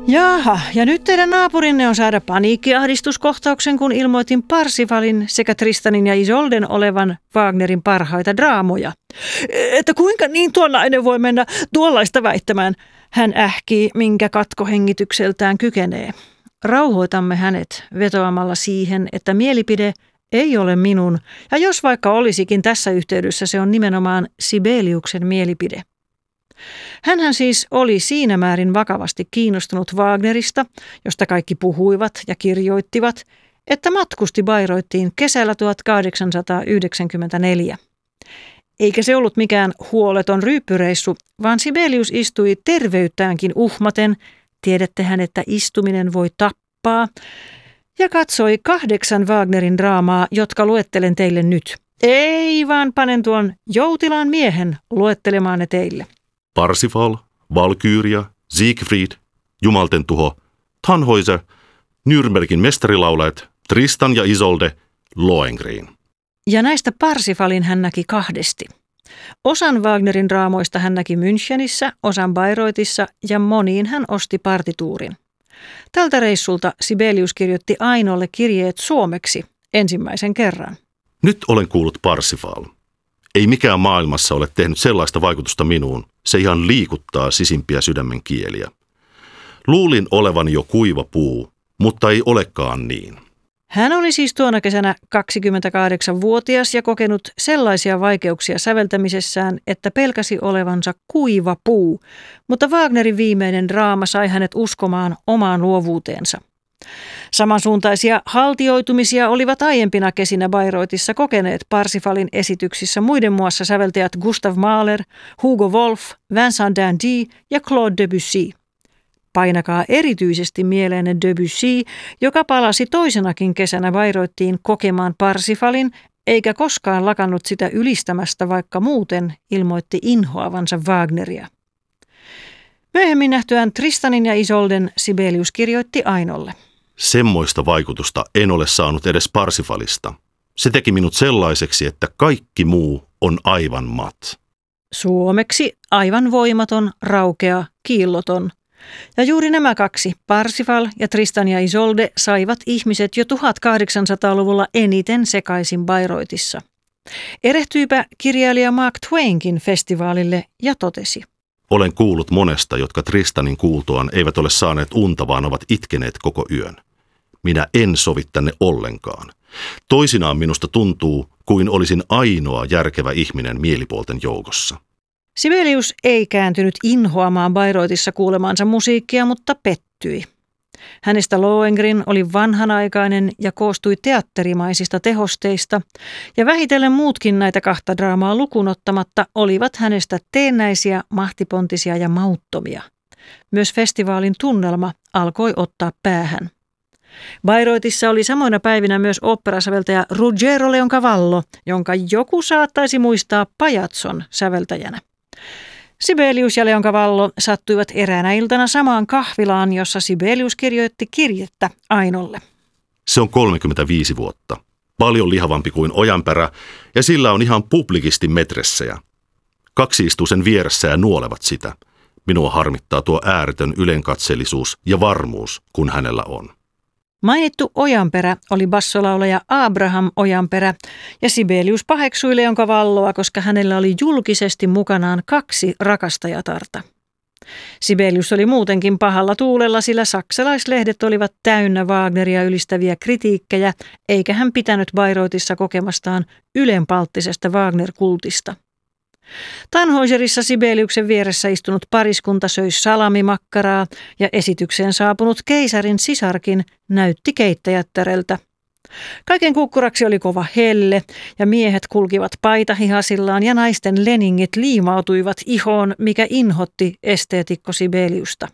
Jaha, ja nyt teidän naapurinne on saada paniikkiahdistuskohtauksen, kun ilmoitin Parsifalin sekä Tristanin ja Isolden olevan Wagnerin parhaita draamoja. Että kuinka niin tuo nainen voi mennä tuollaista väittämään? Hän ähkii, minkä katkohengitykseltään kykenee. Rauhoitamme hänet vetoamalla siihen, että mielipide ei ole minun, ja jos vaikka olisikin tässä yhteydessä, se on nimenomaan Sibeliuksen mielipide. Hänhän siis oli siinä määrin vakavasti kiinnostunut Wagnerista, josta kaikki puhuivat ja kirjoittivat, että matkusti Bayreuthtiin kesällä 1894. Eikä se ollut mikään huoleton ryyppyreissu, vaan Sibelius istui terveyttäänkin uhmaten, tiedättehän, että istuminen voi tappaa, ja katsoi 8 Wagnerin draamaa, jotka luettelen teille nyt. Ei, vaan panen tuon joutilaan miehen luettelemaan ne teille. Parsifal, Valkyria, Siegfried, Jumalten tuho, Tannhäuser, Nürnbergin mestarilaulajat, Tristan ja Isolde, Lohengrin. Ja näistä Parsifalin hän näki 2. Osan Wagnerin draamoista hän näki Münchenissä, osan Bayreuthissa ja moniin hän osti partituurin. Tältä reissulta Sibelius kirjoitti Ainolle kirjeet suomeksi ensimmäisen kerran. Nyt olen kuullut Parsifal. Ei mikään maailmassa ole tehnyt sellaista vaikutusta minuun. Se ihan liikuttaa sisimpiä sydämen kieliä. Luulin olevan jo kuiva puu, mutta ei olekaan niin. Hän oli siis tuona kesänä 28-vuotias ja kokenut sellaisia vaikeuksia säveltämisessään, että pelkäsi olevansa kuiva puu, mutta Wagnerin viimeinen draama sai hänet uskomaan omaan luovuuteensa. Samansuuntaisia haltioitumisia olivat aiempina kesinä Bayreuthissa kokeneet Parsifalin esityksissä muiden muassa säveltäjät Gustav Mahler, Hugo Wolf, Vincent d'Indy ja Claude Debussy. Painakaa erityisesti mieleenne Debussy, joka palasi toisenakin kesänä Bayreuthtiin kokemaan Parsifalin, eikä koskaan lakannut sitä ylistämästä, vaikka muuten ilmoitti inhoavansa Wagneria. Myöhemmin nähtyään Tristanin ja Isolden Sibelius kirjoitti Ainolle. Semmoista vaikutusta en ole saanut edes Parsifalista. Se teki minut sellaiseksi, että kaikki muu on aivan mat. Suomeksi aivan voimaton, raukea, kiilloton. Ja juuri nämä 2, Parsifal ja Tristan ja Isolde, saivat ihmiset jo 1800-luvulla eniten sekaisin Bayreuthissa. Erehtyipä kirjailija Mark Twainkin festivaalille ja totesi. Olen kuullut monesta, jotka Tristanin kuultuaan eivät ole saaneet unta, vaan ovat itkeneet koko yön. Minä en sovi tänne ollenkaan. Toisinaan minusta tuntuu, kuin olisin ainoa järkevä ihminen mielipuolten joukossa. Sibelius ei kääntynyt inhoamaan Bayreuthissa kuulemaansa musiikkia, mutta pettyi. Hänestä Lohengrin oli vanhanaikainen ja koostui teatterimaisista tehosteista, ja vähitellen muutkin näitä 2 draamaa lukuun ottamatta olivat hänestä teennäisiä, mahtipontisia ja mauttomia. Myös festivaalin tunnelma alkoi ottaa päähän. Bayreuthissa oli samoina päivinä myös oopperasäveltäjä Ruggero Leoncavallo, jonka joku saattaisi muistaa Pajazzon säveltäjänä. Sibelius ja Leoncavallo sattuivat eräänä iltana samaan kahvilaan, jossa Sibelius kirjoitti kirjettä Ainolle. Se on 35 vuotta. Paljon lihavampi kuin ojanperä, ja sillä on ihan publikisti metressejä. 2 istuu sen vieressä ja nuolevat sitä. Minua harmittaa tuo ääretön ylenkatseellisuus ja varmuus, kun hänellä on. Mainittu Ojanperä oli bassolaulaja Abraham Ojanperä, ja Sibelius paheksui Leoncavalloa, koska hänellä oli julkisesti mukanaan 2 rakastajatarta. Sibelius oli muutenkin pahalla tuulella, sillä saksalaislehdet olivat täynnä Wagneria ylistäviä kritiikkejä, eikä hän pitänyt Bayreuthissa kokemastaan ylenpalttisesta Wagner-kultista. Tannhäuserissa Sibeliuksen vieressä istunut pariskunta söi salamimakkaraa ja esitykseen saapunut keisarin sisarkin näytti keittäjättäreltä. Kaiken kukkuraksi oli kova helle ja miehet kulkivat paitahihasillaan ja naisten leningit liimautuivat ihoon, mikä inhotti esteetikko Sibeliusta.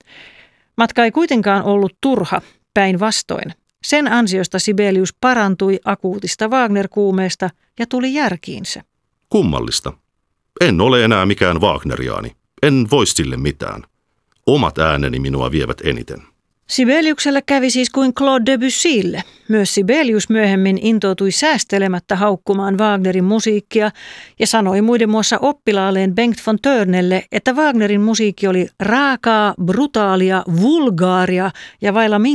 Matka ei kuitenkaan ollut turha, päinvastoin. Sen ansiosta Sibelius parantui akuutista Wagner-kuumeesta ja tuli järkiinsä. Kummallista. En ole enää mikään Wagneriaani. En voi sille mitään. Omat ääneni minua vievät eniten. Sibeliukselle kävi siis kuin Claude Debussylle. Myös Sibelius myöhemmin intoutui säästelemättä haukkumaan Wagnerin musiikkia ja sanoi muiden muassa oppilaalleen Bengt von Törnelle, että Wagnerin musiikki oli raakaa, brutaalia, vulgaaria ja vailla